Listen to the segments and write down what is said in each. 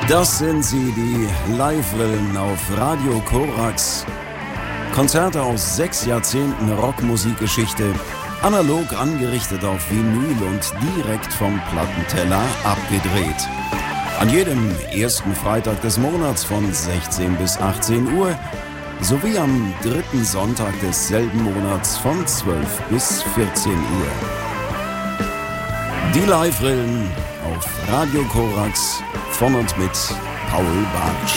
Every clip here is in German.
Das sind sie, die Live-Rillen auf Radio Korax. Konzerte aus 6 Jahrzehnten Rockmusikgeschichte, analog angerichtet auf Vinyl und direkt vom Plattenteller abgedreht. An jedem ersten Freitag des Monats von 16 bis 18 Uhr sowie am dritten Sonntag desselben Monats von 12 bis 14 Uhr. Die Live-Rillen auf Radio Korax von und mit Paul Bartsch.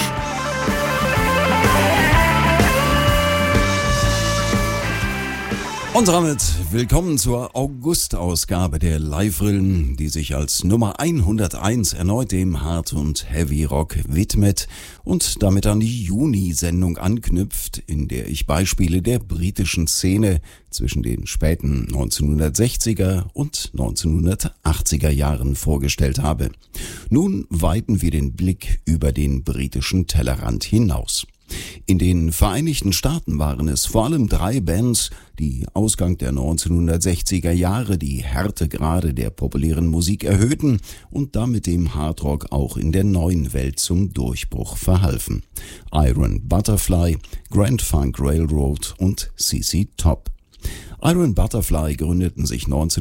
Und damit willkommen zur August-Ausgabe der Live-Rillen, die sich als Nummer 101 erneut dem Hard- und Heavy-Rock widmet und damit an die Juni-Sendung anknüpft, in der ich Beispiele der britischen Szene zwischen den späten 1960er und 1980er Jahren vorgestellt habe. Nun weiten wir den Blick über den britischen Tellerrand hinaus. In den Vereinigten Staaten waren es vor allem 3 Bands, die Ausgang der 1960er Jahre die Härtegrade der populären Musik erhöhten und damit dem Hardrock auch in der neuen Welt zum Durchbruch verhalfen. Iron Butterfly, Grand Funk Railroad und CC Top. Iron Butterfly gründeten sich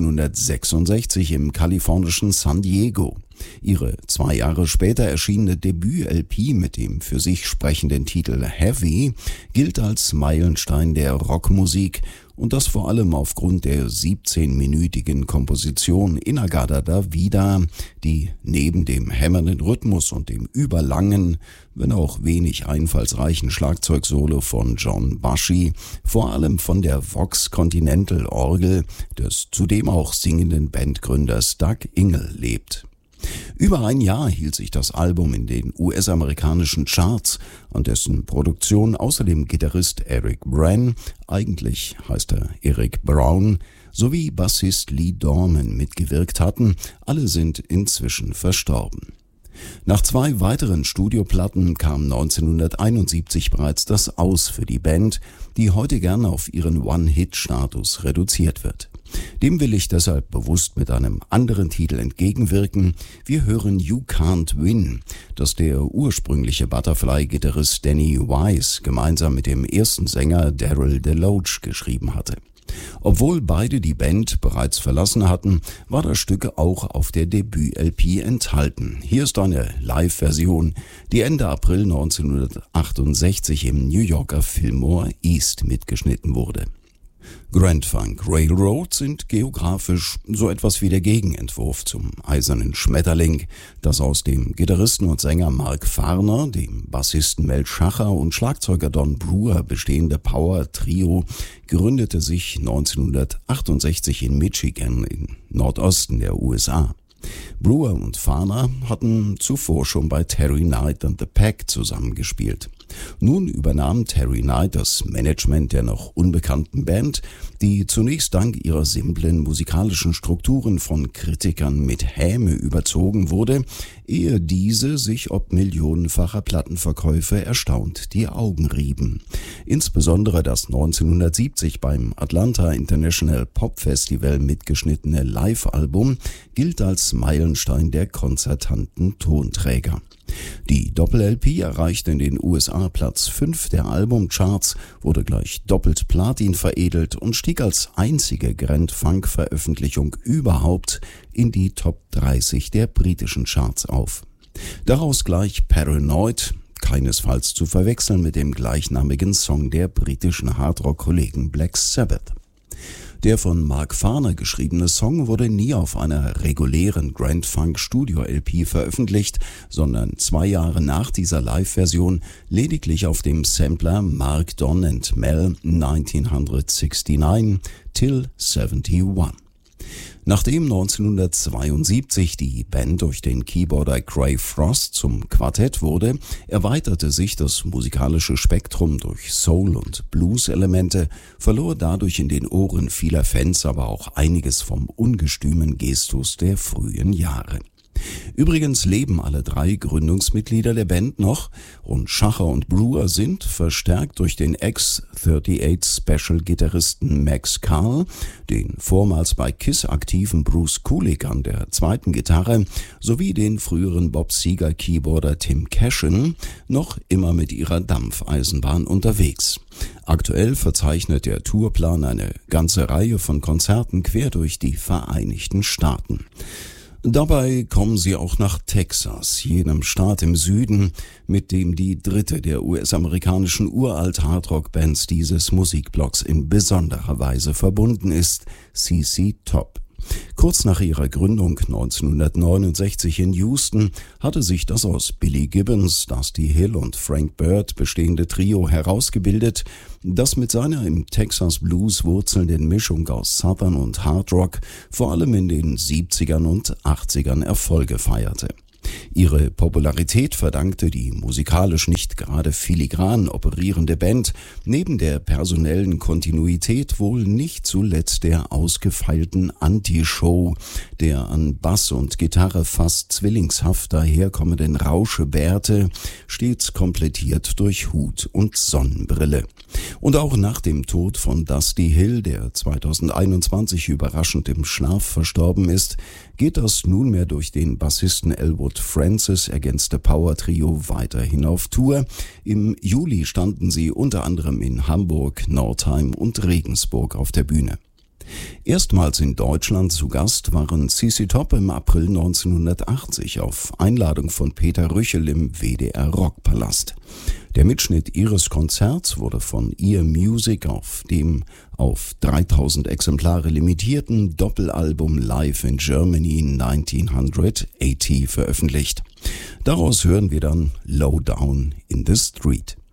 1966 im kalifornischen San Diego. Ihre 2 Jahre später erschienene Debüt-LP mit dem für sich sprechenden Titel Heavy gilt als Meilenstein der Rockmusik und das vor allem aufgrund der 17-minütigen Komposition In-A-Gadda Da Vida, die neben dem hämmernden Rhythmus und dem überlangen, wenn auch wenig einfallsreichen Schlagzeugsolo von John Bushy, vor allem von der Vox Continental Orgel des zudem auch singenden Bandgründers Doug Ingle lebt. Über ein Jahr hielt sich das Album in den US-amerikanischen Charts, an dessen Produktion außerdem Gitarrist Eric Bren, eigentlich heißt er Eric Brown, sowie Bassist Lee Dorman mitgewirkt hatten. Alle sind inzwischen verstorben. Nach 2 weiteren Studioplatten kam 1971 bereits das Aus für die Band, die heute gern auf ihren One-Hit-Status reduziert wird. Dem will ich deshalb bewusst mit einem anderen Titel entgegenwirken. Wir hören You Can't Win, das der ursprüngliche Butterfly-Gitarrist Danny Wise gemeinsam mit dem ersten Sänger Daryl DeLoach geschrieben hatte. Obwohl beide die Band bereits verlassen hatten, war das Stück auch auf der Debüt-LP enthalten. Hier ist eine Live-Version, die Ende April 1968 im New Yorker Fillmore East mitgeschnitten wurde. Grand Funk Railroad sind geografisch so etwas wie der Gegenentwurf zum Eisernen Schmetterling. Das aus dem Gitarristen und Sänger Mark Farner, dem Bassisten Mel Schacher und Schlagzeuger Don Brewer bestehende Power-Trio gründete sich 1968 in Michigan im Nordosten der USA. Brewer und Farner hatten zuvor schon bei Terry Knight and the Pack zusammengespielt. Nun übernahm Terry Knight das Management der noch unbekannten Band, die zunächst dank ihrer simplen musikalischen Strukturen von Kritikern mit Häme überzogen wurde, ehe diese sich ob millionenfacher Plattenverkäufe erstaunt die Augen rieben. Insbesondere das 1970 beim Atlanta International Pop Festival mitgeschnittene Live-Album gilt als Meilenstein der konzertanten Tonträger. Die Doppel-LP erreichte in den USA Platz 5 der Albumcharts, wurde gleich doppelt Platin veredelt und stieg als einzige Grand-Funk-Veröffentlichung überhaupt in die Top 30 der britischen Charts auf. Daraus gleich Paranoid, keinesfalls zu verwechseln mit dem gleichnamigen Song der britischen Hardrock-Kollegen Black Sabbath. Der von Mark Farner geschriebene Song wurde nie auf einer regulären Grand Funk Studio LP veröffentlicht, sondern 2 Jahre nach dieser Live-Version lediglich auf dem Sampler Mark Don and Mel 1969 till 71. Nachdem 1972 die Band durch den Keyboarder Craig Frost zum Quartett wurde, erweiterte sich das musikalische Spektrum durch Soul- und Blues-Elemente, verlor dadurch in den Ohren vieler Fans aber auch einiges vom ungestümen Gestus der frühen Jahre. Übrigens leben alle 3 Gründungsmitglieder der Band noch und Schacher und Brewer sind, verstärkt durch den X-38-Special-Gitarristen Max Carl, den vormals bei Kiss aktiven Bruce Kulick an der 2. Gitarre sowie den früheren Bob Seger-Keyboarder Tim Cashin, noch immer mit ihrer Dampfeisenbahn unterwegs. Aktuell verzeichnet der Tourplan eine ganze Reihe von Konzerten quer durch die Vereinigten Staaten. Dabei kommen sie auch nach Texas, jenem Staat im Süden, mit dem die 3. der US-amerikanischen Uralt-Hardrock-Bands dieses Musikblocks in besonderer Weise verbunden ist, CC Top. Kurz nach ihrer Gründung 1969 in Houston hatte sich das aus Billy Gibbons, Dusty Hill und Frank Bird bestehende Trio herausgebildet, das mit seiner im Texas Blues wurzelnden Mischung aus Southern und Hard Rock vor allem in den 70ern und 80ern Erfolge feierte. Ihre Popularität verdankte die musikalisch nicht gerade filigran operierende Band neben der personellen Kontinuität wohl nicht zuletzt der ausgefeilten Anti-Show, der an Bass und Gitarre fast zwillingshaft daherkommenden Rauschebärte, stets komplettiert durch Hut und Sonnenbrille. Und auch nach dem Tod von Dusty Hill, der 2021 überraschend im Schlaf verstorben ist, geht das nunmehr durch den Bassisten Elwood Francis ergänzte Power-Trio weiterhin auf Tour. Im Juli standen sie unter anderem in Hamburg, Nordheim und Regensburg auf der Bühne. Erstmals in Deutschland zu Gast waren CC Top im April 1980 auf Einladung von Peter Rüchel im WDR Rockpalast. Der Mitschnitt ihres Konzerts wurde von Ear Music auf dem auf 3000 Exemplare limitierten Doppelalbum Live in Germany 1980 veröffentlicht. Daraus hören wir dann Low Down in the Street.